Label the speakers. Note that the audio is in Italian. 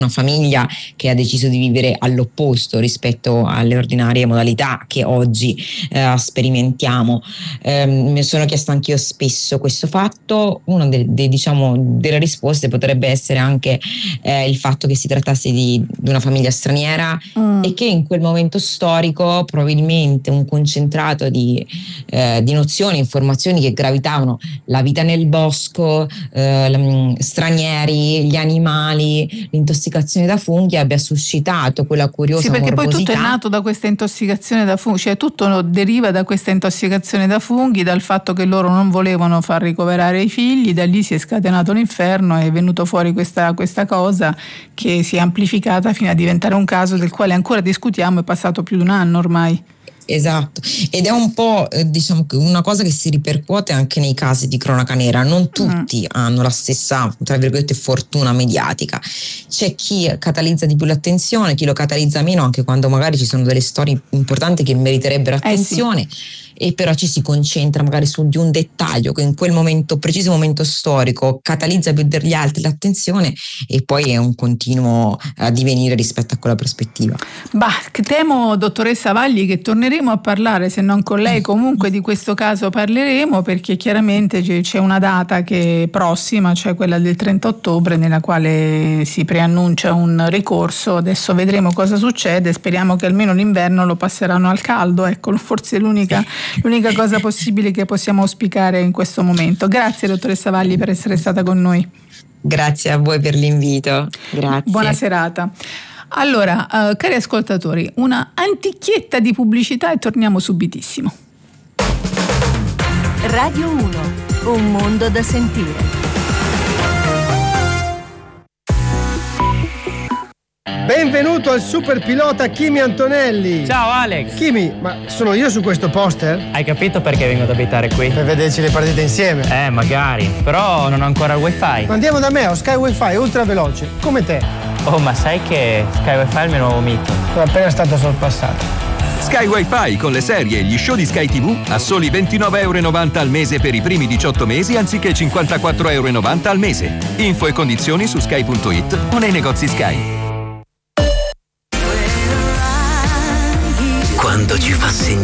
Speaker 1: una famiglia che ha deciso di vivere all'opposto rispetto alle ordinarie modalità che oggi sperimentiamo. Mi sono chiesto anch'io spesso questo fatto. Una delle risposte potrebbe essere anche il fatto che si trattasse di una famiglia straniera e che in quel momento storico probabilmente un concentrato di nozioni, informazioni che gravitavano: la vita nel bosco, stranieri, gli animali, l'intossicazione da funghi, abbia suscitato quella curiosa
Speaker 2: morbosità. Sì, perché poi tutto è nato da questa intossicazione da funghi, cioè tutto deriva da questa intossicazione da funghi, dal fatto che loro non volevano far ricoverare i figli, da lì si è scatenato l'inferno, è venuto fuori questa cosa che si è amplificata fino a diventare un caso del quale ancora discutiamo, è passato più di un anno ormai.
Speaker 1: Esatto, ed è un po' una cosa che si ripercuote anche nei casi di cronaca nera. Non tutti hanno la stessa, tra virgolette, fortuna mediatica. C'è chi catalizza di più l'attenzione, chi lo catalizza meno, anche quando magari ci sono delle storie importanti che meriterebbero attenzione. Sì. E però ci si concentra magari su di un dettaglio che in quel preciso momento storico catalizza più degli altri l'attenzione, e poi è un continuo divenire rispetto a quella prospettiva.
Speaker 2: Temo, dottoressa Vagli, che torneremo a parlare, se non con lei comunque di questo caso parleremo, perché chiaramente c'è una data che è prossima, cioè quella del 30 ottobre, nella quale si preannuncia un ricorso. Adesso vedremo cosa succede, speriamo che almeno l'inverno lo passeranno al caldo, ecco, forse l'unica cosa possibile che possiamo auspicare in questo momento. Grazie dottoressa Vagli per essere stata con noi.
Speaker 1: Grazie a voi per l'invito. Grazie.
Speaker 2: Buona serata. Allora, cari ascoltatori, una antichietta di pubblicità e torniamo subitissimo.
Speaker 3: Radio 1, un mondo da sentire.
Speaker 4: Benvenuto al super pilota Kimi Antonelli.
Speaker 5: Ciao Alex.
Speaker 4: Kimi, ma sono io su questo poster?
Speaker 5: Hai capito perché vengo ad abitare qui?
Speaker 4: Per vederci le partite insieme.
Speaker 5: Magari, però non ho ancora il wifi.
Speaker 4: Ma andiamo da me, ho Sky Wi-Fi ultra veloce, come te.
Speaker 5: Oh, ma sai che Sky Wi-Fi è il mio nuovo mito?
Speaker 4: Sono appena stato sorpassato.
Speaker 6: Sky Wi-Fi con le serie e gli show di Sky TV a soli €29,90 al mese per i primi 18 mesi anziché €54,90 al mese. Info e condizioni su sky.it o nei negozi Sky.
Speaker 7: Quando ci fa sentire